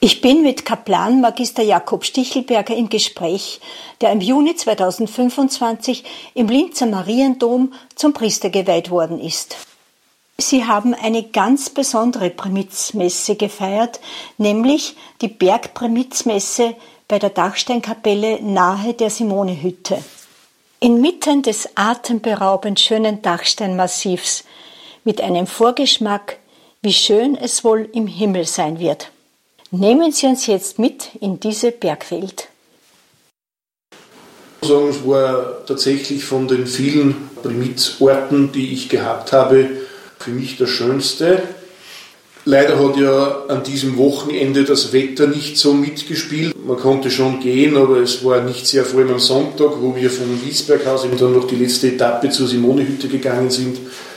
Ich bin mit Kaplan Magister Jakob Stichelberger im Gespräch, der im Juni 2025 im Linzer Mariendom zum Priester geweiht worden ist. Sie haben eine ganz besondere Primizmesse gefeiert, nämlich die Bergprimizmesse bei der Dachsteinkapelle nahe der Simonehütte. Inmitten des atemberaubend schönen Dachsteinmassivs mit einem Vorgeschmack, wie schön es wohl im Himmel sein wird. Nehmen Sie uns jetzt mit in diese Bergwelt. Ich muss sagen, es war tatsächlich von den vielen Primizorten, die ich gehabt habe, für mich der schönste. Leider hat ja an diesem Wochenende das Wetter nicht so mitgespielt. Man konnte schon gehen, aber es war nicht sehr, vor allem am Sonntag, wo wir vom Wiesberghaus dann noch die letzte Etappe zur Simonehütte gegangen sind.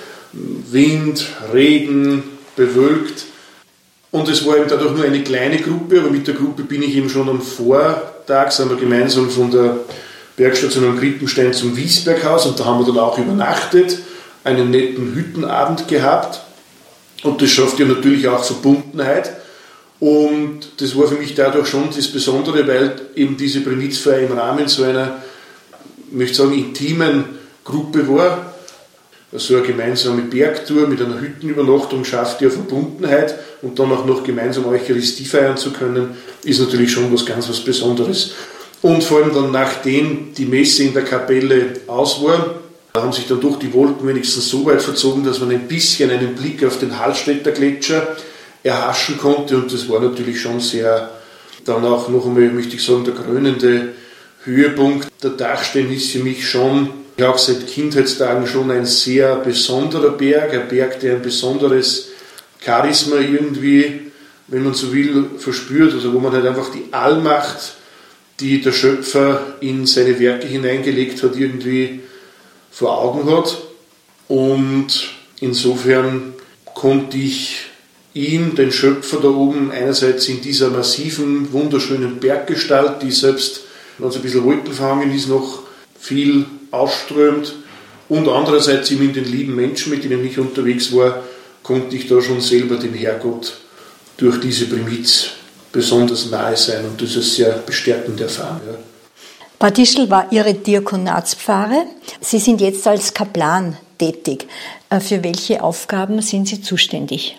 Wind, Regen, bewölkt. Und es war eben dadurch nur eine kleine Gruppe, aber mit der Gruppe bin ich eben schon am Vortag, sind wir gemeinsam von der Bergstation am Krippenstein zum Wiesberghaus und da haben wir dann auch übernachtet, einen netten Hüttenabend gehabt und das schafft ja natürlich auch Verbundenheit und das war für mich dadurch schon das Besondere, weil eben diese Primizfeier im Rahmen so einer, ich möchte sagen, intimen Gruppe war. So eine gemeinsame Bergtour mit einer Hüttenübernachtung schafft ja Verbundenheit und dann auch noch gemeinsam Eucharistie feiern zu können, ist natürlich schon was Besonderes. Und vor allem dann, nachdem die Messe in der Kapelle aus war, haben sich dann doch die Wolken wenigstens so weit verzogen, dass man ein bisschen einen Blick auf den Hallstätter Gletscher erhaschen konnte und das war natürlich schon sehr, dann auch noch einmal, möchte ich sagen, der krönende Höhepunkt. Der Dachstein ist für mich schon, auch seit Kindheitstagen schon ein sehr besonderer Berg, ein Berg, der ein besonderes Charisma irgendwie, wenn man so will, verspürt, also wo man halt einfach die Allmacht, die der Schöpfer in seine Werke hineingelegt hat, irgendwie vor Augen hat. Und insofern konnte ich ihn, den Schöpfer da oben, einerseits in dieser massiven, wunderschönen Berggestalt, die selbst, wenn es ein bisschen wolkenverhangen ist, noch viel ausströmt, und andererseits eben in den lieben Menschen, mit denen ich unterwegs war, konnte ich da schon selber dem Herrgott durch diese Primiz besonders nahe sein und das ist sehr bestärkend erfahren. Ja. Bad Ischl war Ihre Diakonatspfarre. Sie sind jetzt als Kaplan tätig. Für welche Aufgaben sind Sie zuständig?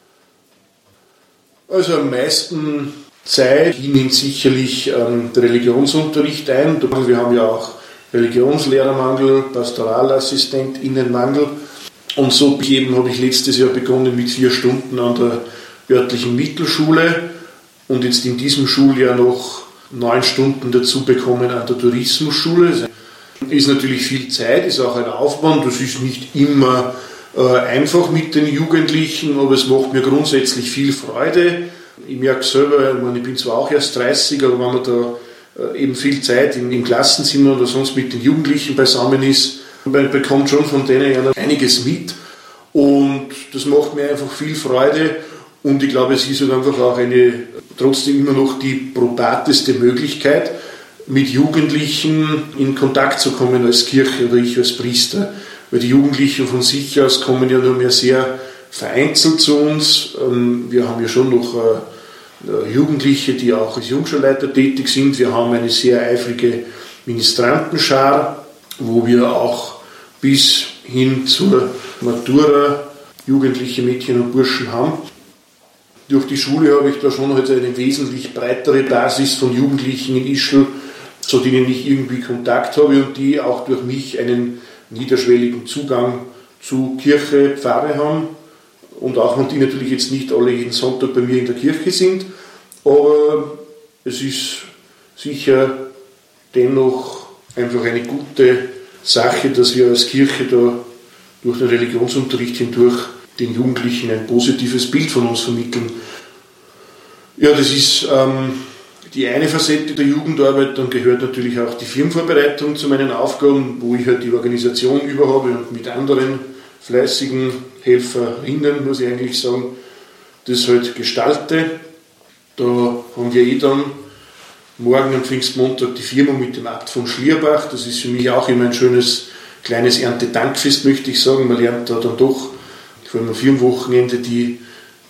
Also am meisten Zeit nimmt sicherlich der Religionsunterricht ein. Wir haben ja auch Religionslehrermangel, Pastoralassistentinnenmangel. Und so habe ich letztes Jahr begonnen mit 4 Stunden an der örtlichen Mittelschule und jetzt in diesem Schuljahr noch 9 Stunden dazu bekommen an der Tourismusschule. Ist natürlich viel Zeit, ist auch ein Aufwand, das ist nicht immer einfach mit den Jugendlichen, aber es macht mir grundsätzlich viel Freude. Ich merke selber, ich bin zwar auch erst 30, aber wenn man da eben viel Zeit im Klassenzimmer oder sonst mit den Jugendlichen beisammen ist, man bekommt schon von denen einiges mit und das macht mir einfach viel Freude und ich glaube, es ist halt einfach auch trotzdem immer noch die probateste Möglichkeit, mit Jugendlichen in Kontakt zu kommen als Kirche oder ich als Priester, weil die Jugendlichen von sich aus kommen ja nur mehr sehr vereinzelt zu uns. Wir haben ja schon noch Jugendliche, die auch als Jungschulleiter tätig sind. Wir haben eine sehr eifrige Ministrantenschar, wo wir auch bis hin zur Matura jugendliche Mädchen und Burschen haben. Durch die Schule habe ich da schon heute eine wesentlich breitere Basis von Jugendlichen in Ischl, zu denen ich irgendwie Kontakt habe und die auch durch mich einen niederschwelligen Zugang zu Kirche, Pfarre haben. Und auch wenn die natürlich jetzt nicht alle jeden Sonntag bei mir in der Kirche sind, aber es ist sicher dennoch einfach eine gute Sache, dass wir als Kirche da durch den Religionsunterricht hindurch den Jugendlichen ein positives Bild von uns vermitteln. Ja, das ist die eine Facette der Jugendarbeit, dann gehört natürlich auch die Firmenvorbereitung zu meinen Aufgaben, wo ich halt die Organisation über habe und mit anderen fleißigen Helferinnen, muss ich eigentlich sagen, das halt gestalte. Da haben wir dann morgen am Pfingstmontag die Firmung mit dem Abt von Schlierbach. Das ist für mich auch immer ein schönes kleines Erntedankfest, möchte ich sagen. Man lernt da dann doch, vor allem am Firmenwochenende, die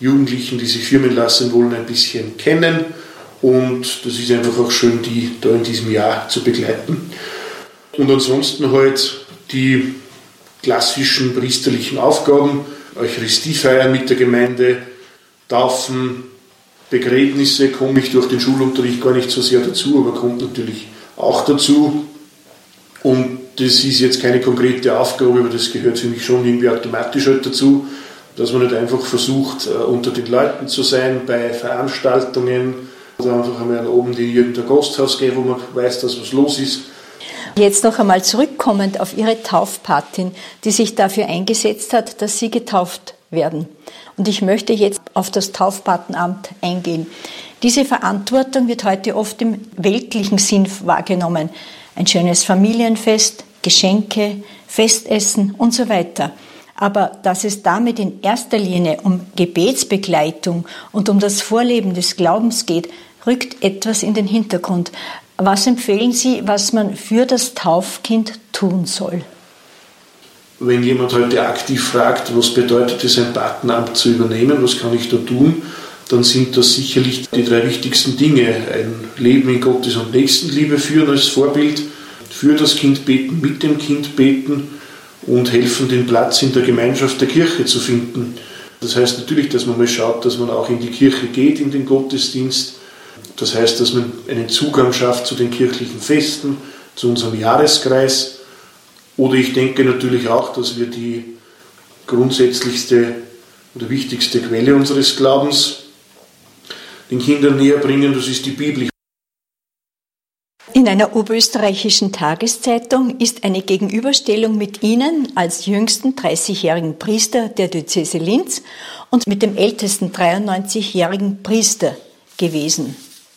Jugendlichen, die sich firmen lassen wollen, ein bisschen kennen. Und das ist einfach auch schön, die da in diesem Jahr zu begleiten. Und ansonsten halt die klassischen priesterlichen Aufgaben, Eucharistiefeiern mit der Gemeinde, Taufen, Begräbnisse, komme ich durch den Schulunterricht gar nicht so sehr dazu, aber kommt natürlich auch dazu. Und das ist jetzt keine konkrete Aufgabe, aber das gehört für mich schon irgendwie automatisch halt dazu, dass man nicht einfach versucht, unter den Leuten zu sein bei Veranstaltungen oder einfach einmal einen Abend in irgendein Gasthaus gehen, wo man weiß, dass was los ist. Jetzt noch einmal zurückkommend auf Ihre Taufpatin, die sich dafür eingesetzt hat, dass Sie getauft werden. Und ich möchte jetzt auf das Taufpatenamt eingehen. Diese Verantwortung wird heute oft im weltlichen Sinn wahrgenommen. Ein schönes Familienfest, Geschenke, Festessen und so weiter. Aber dass es damit in erster Linie um Gebetsbegleitung und um das Vorleben des Glaubens geht, rückt etwas in den Hintergrund. Was empfehlen Sie, was man für das Taufkind tun soll? Wenn jemand heute aktiv fragt, was bedeutet es, ein Patenamt zu übernehmen, was kann ich da tun, dann sind das sicherlich die 3 wichtigsten Dinge. Ein Leben in Gottes- und Nächstenliebe führen als Vorbild, für das Kind beten, mit dem Kind beten und helfen, den Platz in der Gemeinschaft der Kirche zu finden. Das heißt natürlich, dass man mal schaut, dass man auch in die Kirche geht, in den Gottesdienst. Das heißt, dass man einen Zugang schafft zu den kirchlichen Festen, zu unserem Jahreskreis. Oder ich denke natürlich auch, dass wir die grundsätzlichste oder wichtigste Quelle unseres Glaubens den Kindern näher bringen, das ist die Bibel. In einer oberösterreichischen Tageszeitung ist eine Gegenüberstellung mit Ihnen als jüngsten 30-jährigen Priester der Diözese Linz und mit dem ältesten 93-jährigen Priester gewesen.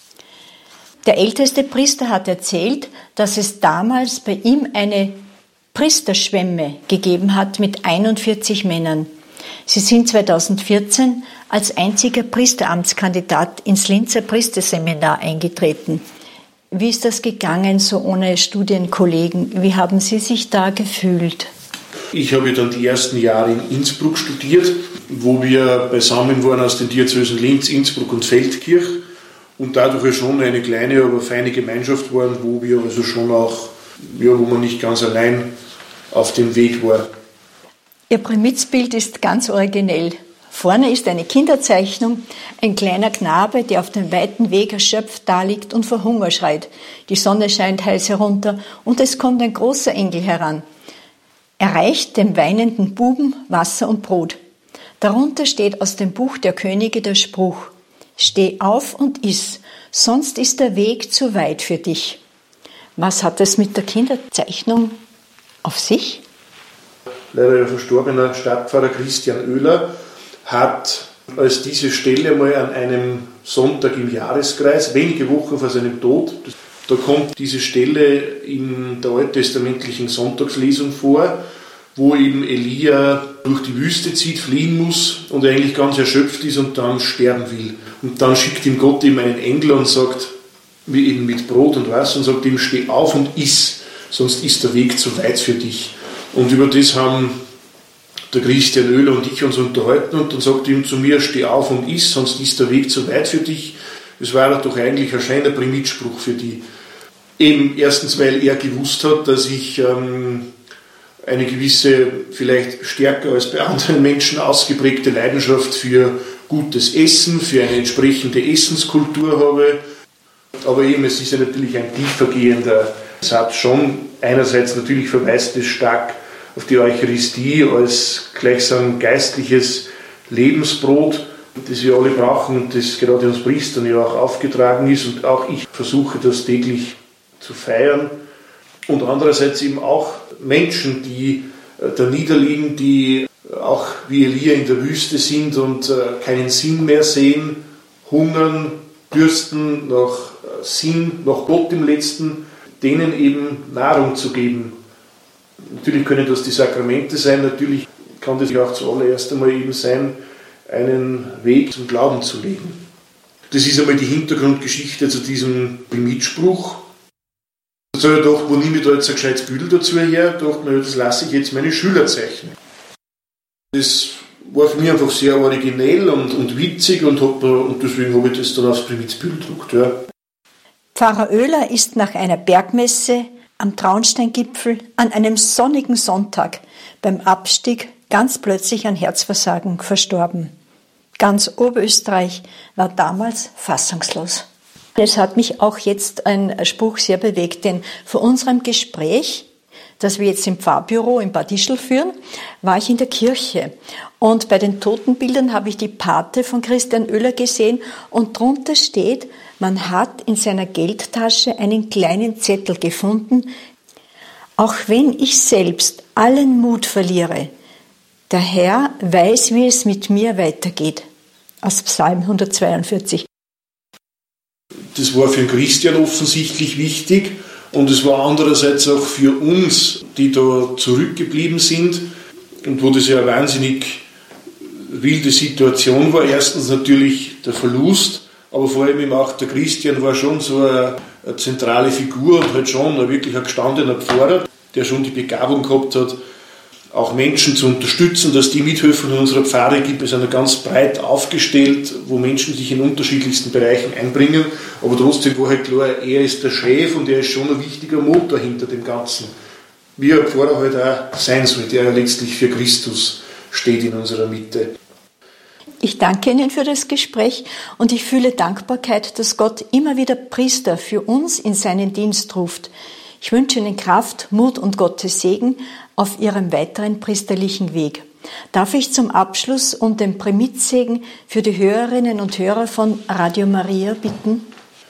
Der älteste Priester hat erzählt, dass es damals bei ihm eine Priesterschwemme gegeben hat mit 41 Männern. Sie sind 2014 als einziger Priesteramtskandidat ins Linzer Priesterseminar eingetreten. Wie ist das gegangen, so ohne Studienkollegen? Wie haben Sie sich da gefühlt? Ich habe dann die ersten Jahre in Innsbruck studiert, wo wir beisammen waren aus den Diözesen Linz, Innsbruck und Feldkirch und dadurch schon eine kleine, aber feine Gemeinschaft waren, wo wir also schon auch, wo man nicht ganz allein auf dem Weg war. Ihr Primizbild ist ganz originell. Vorne ist eine Kinderzeichnung, ein kleiner Knabe, der auf dem weiten Weg erschöpft daliegt und vor Hunger schreit. Die Sonne scheint heiß herunter und es kommt ein großer Engel heran. Er reicht dem weinenden Buben Wasser und Brot. Darunter steht aus dem Buch der Könige der Spruch: Steh auf und iss, sonst ist der Weg zu weit für dich. Was hat es mit der Kinderzeichnung auf sich? Leider verstorbener Stadtpfarrer Christian Oehler hat als diese Stelle mal an einem Sonntag im Jahreskreis, wenige Wochen vor seinem Tod, da kommt diese Stelle in der alttestamentlichen Sonntagslesung vor, wo eben Elia durch die Wüste zieht, fliehen muss und eigentlich ganz erschöpft ist und dann sterben will. Und dann schickt ihm Gott ihm einen Engel und sagt, wie eben mit Brot und Wasser, und sagt ihm, steh auf und iss, sonst ist der Weg zu weit für dich. Und über das haben der Christian Oehler und ich uns unterhalten und dann sagt ihm zu mir, steh auf und iss, sonst ist der Weg zu weit für dich. Das war doch eigentlich ein schöner Primitspruch für die. Eben erstens, weil er gewusst hat, dass ich eine gewisse, vielleicht stärker als bei anderen Menschen ausgeprägte Leidenschaft für gutes Essen, für eine entsprechende Essenskultur habe. Aber eben, es ist ja natürlich ein tiefergehender Satz schon. Einerseits natürlich verweist es stark auf die Eucharistie als gleichsam geistliches Lebensbrot, das wir alle brauchen und das gerade uns Priestern ja auch aufgetragen ist und auch ich versuche das täglich zu feiern. Und andererseits eben auch Menschen, die da niederliegen, die auch wie Elia in der Wüste sind und keinen Sinn mehr sehen, hungern, dürsten nach Sinn, nach Gott im Letzten, denen eben Nahrung zu geben. Natürlich können das die Sakramente sein, natürlich kann das auch zuallererst einmal eben sein, einen Weg zum Glauben zu legen. Das ist einmal die Hintergrundgeschichte zu diesem Primitspruch. Da habe ich gedacht, wo nehme ich da jetzt ein gescheites Bild dazu her? Da dachte ich mir, das lasse ich jetzt meine Schüler zeichnen. Das war für mich einfach sehr originell und witzig und deswegen habe ich das dann aufs Primizbild gedruckt. Ja. Pfarrer Oehler ist nach einer Bergmesse am Traunsteingipfel an einem sonnigen Sonntag beim Abstieg ganz plötzlich an Herzversagen verstorben. Ganz Oberösterreich war damals fassungslos. Es hat mich auch jetzt ein Spruch sehr bewegt, denn vor unserem Gespräch, das wir jetzt im Pfarrbüro in Bad Ischl führen, war ich in der Kirche. Und bei den Totenbildern habe ich die Pate von Christian Oehler gesehen und drunter steht, man hat in seiner Geldtasche einen kleinen Zettel gefunden. Auch wenn ich selbst allen Mut verliere, der Herr weiß, wie es mit mir weitergeht. Aus Psalm 142. Das war für den Christian offensichtlich wichtig und es war andererseits auch für uns, die da zurückgeblieben sind und wo das ja eine wahnsinnig wilde Situation war. Erstens natürlich der Verlust, aber vor allem eben auch der Christian war schon so eine zentrale Figur und halt schon wirklich ein gestandener Pfarrer, der schon die Begabung gehabt hat, auch Menschen zu unterstützen, dass die mithelfen. In unserer Pfarre gibt es eine ganz breit aufgestellt, wo Menschen sich in unterschiedlichsten Bereichen einbringen. Aber trotzdem war halt klar, er ist der Chef und er ist schon ein wichtiger Motor hinter dem Ganzen. Wie ein Pfarrer halt auch sein soll, der ja letztlich für Christus steht in unserer Mitte. Ich danke Ihnen für das Gespräch und ich fühle Dankbarkeit, dass Gott immer wieder Priester für uns in seinen Dienst ruft. Ich wünsche Ihnen Kraft, Mut und Gottes Segen auf Ihrem weiteren priesterlichen Weg. Darf ich zum Abschluss um den Primizsegen für die Hörerinnen und Hörer von Radio Maria bitten?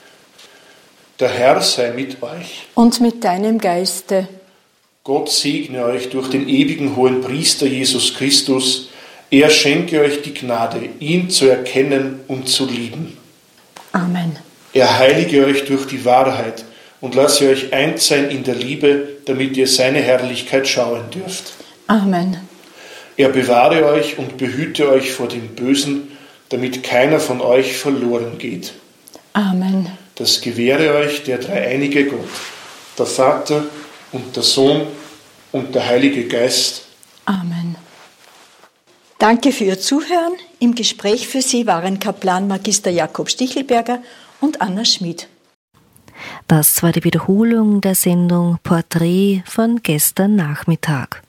Der Herr sei mit euch. Und mit deinem Geiste. Gott segne euch durch den ewigen hohen Priester Jesus Christus. Er schenke euch die Gnade, ihn zu erkennen und zu lieben. Amen. Er heilige euch durch die Wahrheit und lasse euch eins sein in der Liebe, damit ihr seine Herrlichkeit schauen dürft. Amen. Er bewahre euch und behüte euch vor dem Bösen, damit keiner von euch verloren geht. Amen. Das gewähre euch der dreieinige Gott, der Vater und der Sohn und der Heilige Geist. Amen. Danke für Ihr Zuhören. Im Gespräch für Sie waren Kaplan Magister Jakob Stichelberger und Anna Schmid. Das war die Wiederholung der Sendung Porträt von gestern Nachmittag.